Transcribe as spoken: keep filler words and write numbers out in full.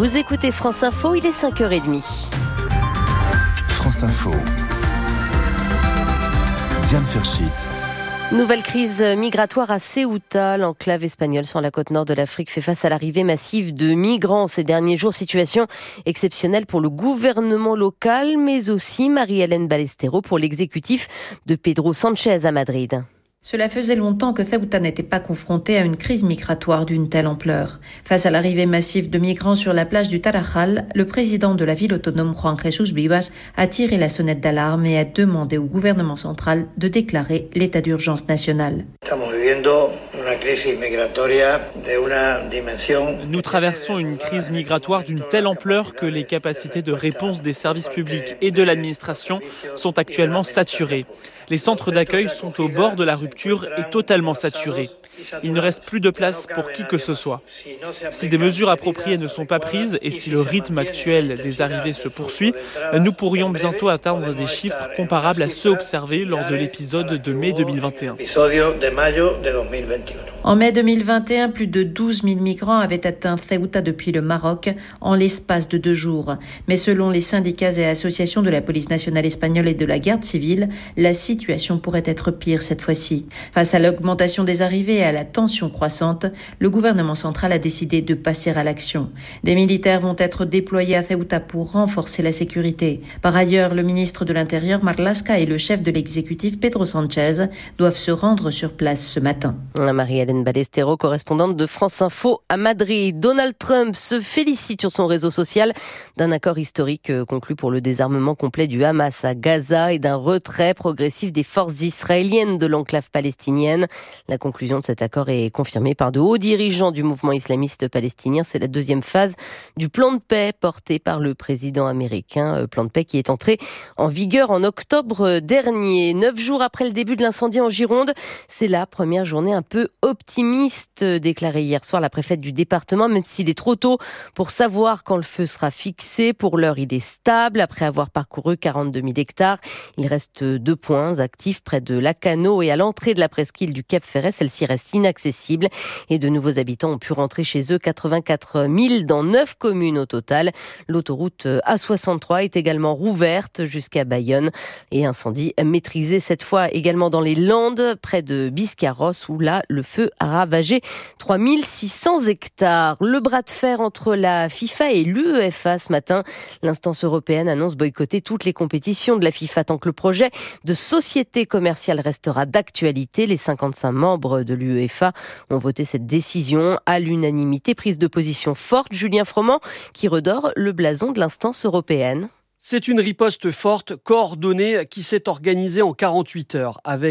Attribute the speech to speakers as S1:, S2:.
S1: Vous écoutez France Info, il est cinq heures trente.
S2: France Info. Diane Ferchit.
S1: Nouvelle crise migratoire à Ceuta. L'enclave espagnole sur la côte nord de l'Afrique fait face à l'arrivée massive de migrants ces derniers jours. Situation exceptionnelle pour le gouvernement local, mais aussi Marie-Hélène Ballesteros pour l'exécutif de Pedro Sánchez à Madrid.
S3: Cela faisait longtemps que Ceuta n'était pas confrontée à une crise migratoire d'une telle ampleur. Face à l'arrivée massive de migrants sur la plage du Tarajal, le président de la ville autonome Juan Jesús Vivas a tiré la sonnette d'alarme et a demandé au gouvernement central de déclarer l'état d'urgence national.
S4: Nous traversons une crise migratoire d'une telle ampleur que les capacités de réponse des services publics et de l'administration sont actuellement saturées. Les centres d'accueil sont au bord de la rupture et totalement saturés. Il ne reste plus de place pour qui que ce soit. Si des mesures appropriées ne sont pas prises et si le rythme actuel des arrivées se poursuit, nous pourrions bientôt atteindre des chiffres comparables à ceux observés lors de l'épisode de mai deux mille vingt et un.
S3: En mai deux mille vingt et un, plus de douze mille migrants avaient atteint Ceuta depuis le Maroc en l'espace de deux jours. Mais selon les syndicats et associations de la police nationale espagnole et de la garde civile, la situation pourrait être pire cette fois-ci. Face à l'augmentation des arrivées et à la tension croissante, le gouvernement central a décidé de passer à l'action. Des militaires vont être déployés à Ceuta pour renforcer la sécurité. Par ailleurs, le ministre de l'Intérieur, Marlaska, et le chef de l'exécutif, Pedro Sánchez, doivent se rendre sur place ce matin.
S1: Marie-Hélène Ballesteros, correspondante de France Info à Madrid. Donald Trump se félicite sur son réseau social d'un accord historique conclu pour le désarmement complet du Hamas à Gaza et d'un retrait progressif des forces israéliennes de l'enclave palestinienne. La conclusion de cet accord est confirmée par de hauts dirigeants du mouvement islamiste palestinien. C'est la deuxième phase du plan de paix porté par le président américain. Plan de paix qui est entré en vigueur en octobre dernier. Neuf jours après le début de l'incendie en Gironde, c'est la première journée un peu optimiste, déclarée hier soir la préfète du département, même s'il est trop tôt pour savoir quand le feu sera fixé. Pour l'heure, il est stable. Après avoir parcouru quarante-deux mille hectares, il reste deux points actifs près de Lacanau et à l'entrée de la presqu'île du Cap Ferret. Celle-ci reste inaccessible et de nouveaux habitants ont pu rentrer chez eux, quatre-vingt-quatre mille dans neuf communes au total. L'autoroute A soixante-trois est également rouverte jusqu'à Bayonne et incendie maîtrisé cette fois également dans les Landes, près de Biscarrosse, où là, le feu a ravagé trois mille six cents hectares. Le bras de fer entre la FIFA et l'UEFA ce matin. L'instance européenne annonce boycotter toutes les compétitions de la FIFA tant que le projet de société commerciale restera d'actualité. Les cinquante-cinq membres de l'UEFA ont voté cette décision à l'unanimité. Prise de position forte, Julien Froment, qui redore le blason de l'instance européenne.
S5: C'est une riposte forte, coordonnée, qui s'est organisée en quarante-huit heures avec